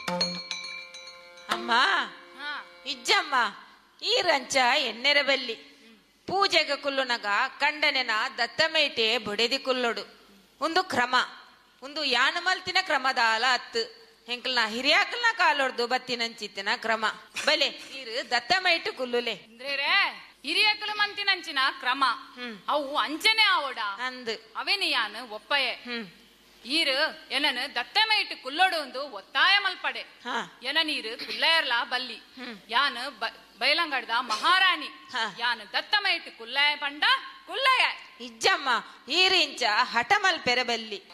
ಅಮ್ಮ ಇಜ್ಜಮ್ಮ ಈ ರಂಚ ಎಣ್ಣೆರಬಲ್ಲಿ ಪೂಜೆಗೆ ಕುಲ್ಲುನಗ ಕಂಡನೆನ ದತ್ತಮೇಟೆ ಬೊಡೆದಿ ಕುಲ್ಲೊಡು ಒಂದು ಕ್ರಮ ಒಂದು ಯಾನ ಮಲ್ತಿನ ಕ್ರಮದ ಆಲ ಹತ್ತು ಹೆಂಕಲ್ನ ಹಿರಿಯಾಕಲ್ನ ಕಾಲೊಡ್ದು ಬತ್ತಿನಂಚಿತ್ತಿನ ಕ್ರಮ ಬಲೆ ಈರು ದತ್ತಮೈಟು ಕುಲ್ಲುಲೆ ಅಂದ್ರೆ ಹಿರಿಯಕಲು ಮಂತಿನಂಚಿನ ಕ್ರಮ ಅವು ಅಂಚನೆ ಆವೋಡ ಅಂದು ಅವೇನಿ ಯಾನು ಒಪ್ಪಯೆ ಈರು ಎನನು ದತ್ತಮೈಟು ಕುಲ್ಲೋಡು ಒಂದು ಒತ್ತಾಯ ಮಲ್ಪಡೆ ಎನ ನೀರು ಕುಲ್ಲಯರ್ಲ ಬಲ್ಲಿ ಯಾನು ಬೈಲಂಗಡ್ದ ಮಹಾರಾಣಿ ಯಾನು ದತ್ತಮೈಟು ಕುಲ್ಲಯ ಪಂಡ ಕುಲ್ಲಯ ಇಜ್ಜಮ್ಮ ಈರಿಂಚ ಹಠ ಮಲ್ಪೆರೆ ಬಲ್ಲಿ